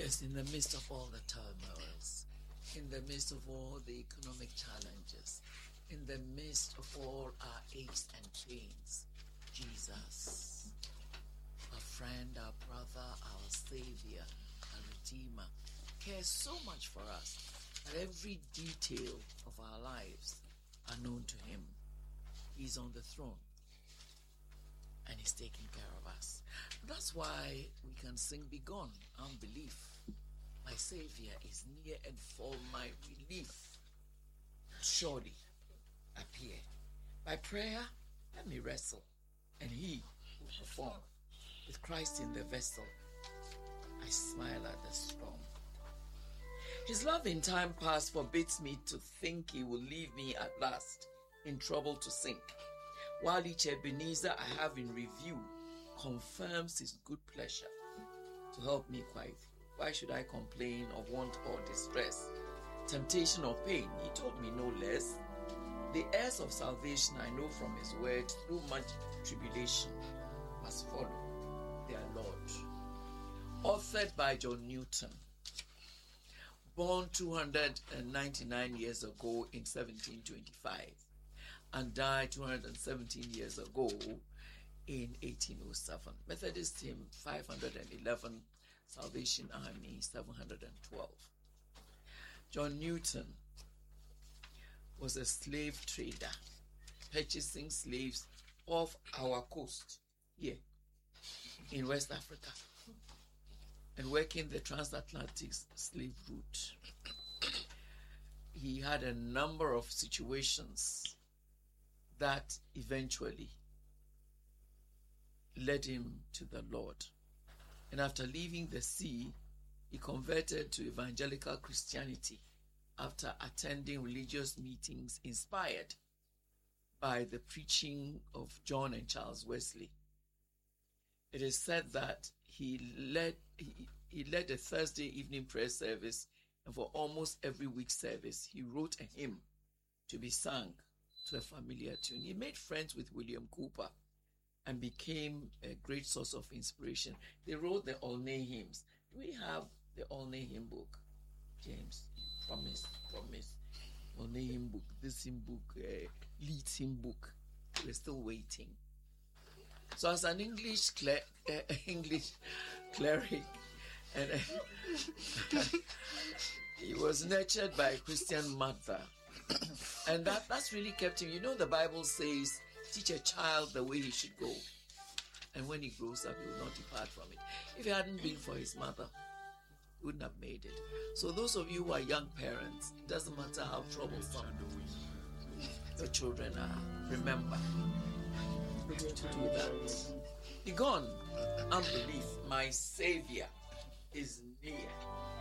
Yes, in the midst of all the turmoils, in the midst of all the economic challenges, in the midst of all our aches and pains, Jesus, our friend, our brother, our Savior, our Redeemer, cares so much for us that every detail of our lives are known to him. He's on the throne and he's taking care of us. That's why we can sing Begone, Unbelief. My Savior is near and for my relief. Surely appear. By prayer, let me wrestle, and he will perform. With Christ in the vessel, I smile at the storm. His love in time past forbids me to think he will leave me at last in trouble to sink, while each Ebenezer I have in review confirms his good pleasure to help me quite. Why should I complain of want or distress, temptation or pain? He told me no less. The heirs of salvation I know from his word, through much tribulation, must follow their Lord. Authored by John Newton, born 299 years ago in 1725 and died 217 years ago in 1807. Methodist hymn 511, Salvation Army 712. John Newton was a slave trader, purchasing slaves off our coast here in West Africa and working the transatlantic slave route. He had a number of situations that eventually led him to the Lord. And after leaving the sea, he converted to evangelical Christianity after attending religious meetings inspired by the preaching of John and Charles Wesley. It is said that he led a Thursday evening prayer service, and for almost every week service, he wrote a hymn to be sung to a familiar tune. He made friends with William Cowper and became a great source of inspiration. They wrote the Olney hymns. Do we have the Olney hymn book? James, promise. Olney hymn book, this hymn book, Leeds hymn book. We're still waiting. So as an English cleric, and he was nurtured by a Christian mother. And that's really kept him. You know, the Bible says, teach a child the way he should go, and when he grows up, he will not depart from it. If it hadn't been for his mother, he wouldn't have made it. So those of you who are young parents, it doesn't matter how troublesome your children are, remember to do that. Begone, unbelief, my Savior is near.